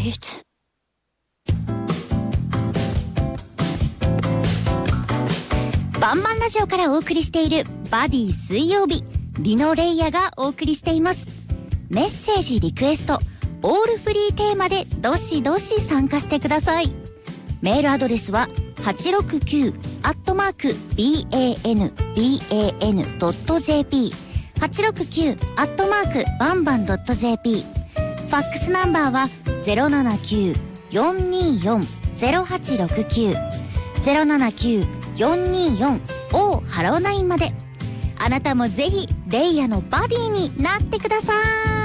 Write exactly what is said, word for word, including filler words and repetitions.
it。バンバンラジオからお送りしているバディ水曜日、リノレイヤがお送りしています。メッセージリクエストオールフリーテーマでどしどし参加してください。メールアドレスははちろくきゅうアットマーク バンバンドットジェーピー はちろくきゅうアットマークバンバンドットジェーピー。 ファックスナンバーは ゼロななきゅうよんにーよん ゼロはちろくきゅう ゼロななきゅうよんにーよん オー ハローナインまで。あなたもぜひレイヤのバディになってください。